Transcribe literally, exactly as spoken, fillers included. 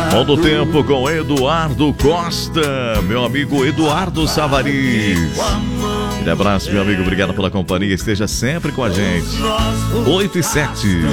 Bom do tempo com Eduardo Costa, meu amigo Eduardo Savariz. Um abraço, meu amigo, obrigado pela companhia, esteja sempre com a gente. oito e sete.